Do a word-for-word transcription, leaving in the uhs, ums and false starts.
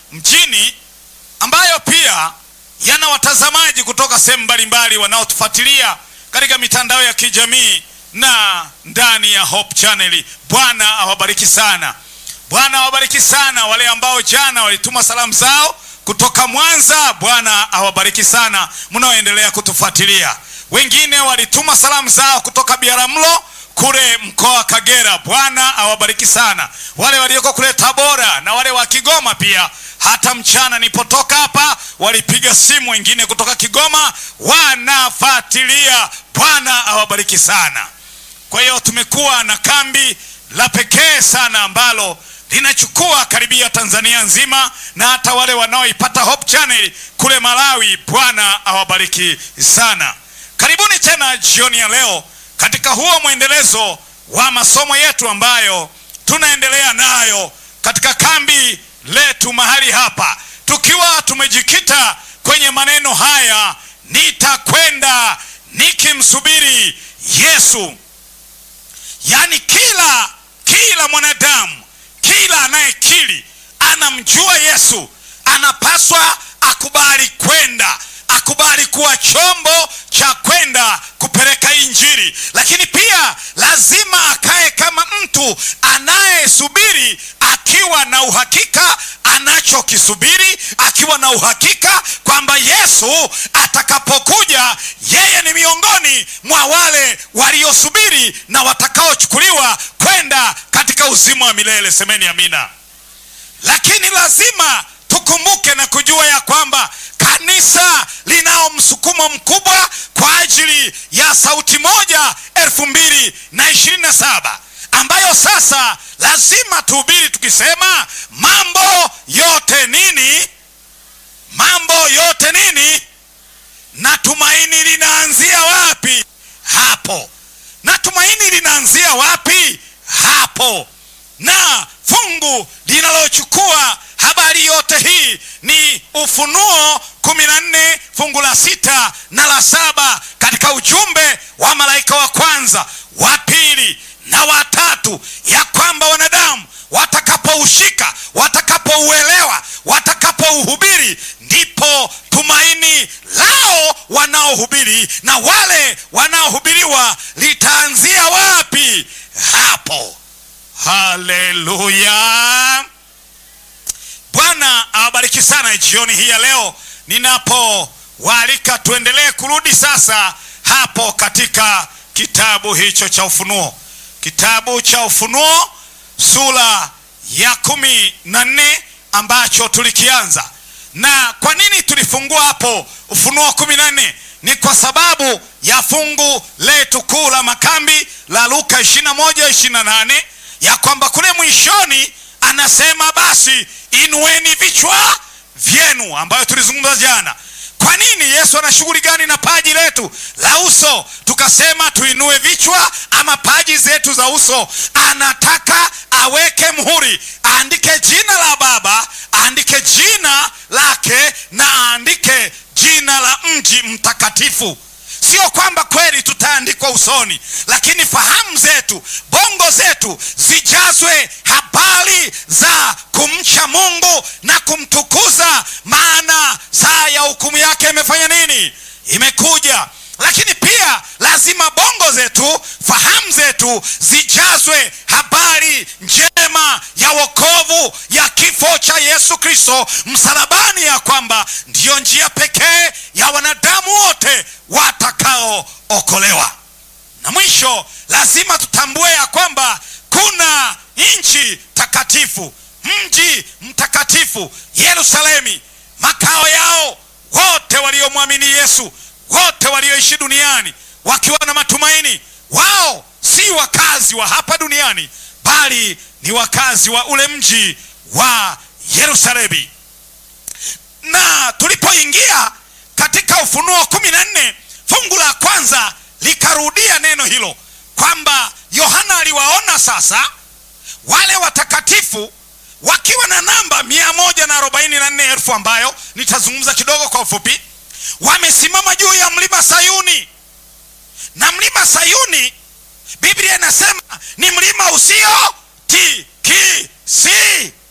mjini, ambayo pia yana watazamaji kutoka sehemu mbalimbali wanaotufuatilia katika mitandao ya kijamii na ndani ya Hope Channel. Bwana awabariki sana. Bwana awabariki sana wale ambao jana walituma salamu zao kutoka Mwanza. Bwana awabariki sana mnaoendelea kutufuatilia. Wengine walituma salamu zao kutoka Biaramlo kule mkoa Kagera. Bwana awabariki sana. Wale walioko kule Tabora na wale wa Kigoma pia, hata mchana nipotoka hapa walipiga simu wengine kutoka Kigoma wanafuatilia. Bwana awabariki sana. Kwa hiyo tumekuwa na kambi la pekee sana ambalo linachukua karibia Tanzania nzima na hata wale wanaoipata Hope Channel kule Malawi. Bwana awabariki sana. Karibuni tena jioni ya leo katika huo mwendelezo wa masomo yetu ambayo tunaendelea nayo katika kambi letu mahali hapa, tukiwa tumejikita kwenye maneno haya, nitakwenda nikimsubiri Yesu. Yaani kila kila mwanadamu, kila anayekiri anamjua Yesu, anapaswa akubali kwenda, akubali kuwa chombo cha kwenda kupeleka injili. Lakini pia lazima akae kama mtu anayesubiri, akiwa na uhakika anachokisubiri, akiwa na uhakika kwamba Yesu atakapokuja yeye ni miongoni mwa wale waliosubiri na watakaochukuliwa kwenda katika uzima wa milele. Semeni amina. Lakini lazima tukumbuke na kujua ya kwamba kanisa linao msukumo mkubwa kwa ajili ya sauti moja elfu mbili na ishirini na saba, ambayo sasa lazima tuhubiri tukisema mambo yote nini? Mambo yote nini? Na tumaini linaanzia wapi? Hapo. Na tumaini linaanzia wapi? Hapo. Na fungu linalochukua habari yote hii ni Ufunuo kumi na nne fungu la sita na la saba, katika ujumbe wa malaika wa kwanza, wa pili na watatu, ya kwamba wanadamu watakapoushika, watakapouelewa, watakapouhubiri, ndipo tumaini lao wanaohubiri na wale wanaohubiriwa litaanzia wapi? Hapo. Haleluya. Bwana awabariki sana jioni hii ya leo, ninapowaalika tuendelee kurudi sasa hapo katika kitabu hicho cha Ufunuo. Kitabu cha Ufunuo sura ya kumi na nne ambacho tulikianza. Na kwa nini tulifungua hapo Ufunuo kumi na nne? Ni kwa sababu ya fungu letu kuu la makambi la Luka ishirini na moja ishirini na nane, ya kwamba kule mwishoni anasema basi inueni vichwa vyenu, ambayo tulizungumza jana. Kwa nini? Yesu ana shughuli gani na paji letu la uso? Tukasema tuinue vichwa ama paji zetu za uso. Anataka aweke muhuri, aandike jina la Baba, aandike jina lake na aandike jina la mji mtakatifu. Sio kwamba kweli tutaandikwa usoni, lakini fahamu zetu, bongo zetu zijazwe habari za kumcha Mungu na kumtukuza, maana saa ya hukumu yake imefanya nini? Imekuja. Lakini pia lazima bongo zetu, fahamu zetu zijazwe habari njema ya wokovu, ya kifo cha Yesu Kristo msalabani, ya kwamba ndiyo njia pekee ya wanadamu wote watakaookolewa. Na mwisho lazima tutambue ya kwamba kuna nchi takatifu, mji mtakatifu Yerusalemu, makao yao wote waliomwamini Yesu, wote walioishi duniani wakiwa na matumaini. Wao si wakazi wa hapa duniani, bali ni wakazi wa ule mji wa Yerusalemu. Na tulipoingia katika Ufunuo kumi na nne fungu la kwanza likarudia neno hilo, kwamba Yohana aliwaona sasa wale watakatifu wakiwa na namba mia moja na arobaini na nne elfu, ambayo nitazungumza kidogo kwa ufupi, wamesimama juu ya mlima Sayuni. Na mlima Sayuni Biblia inasema ni mlima usio tikisika.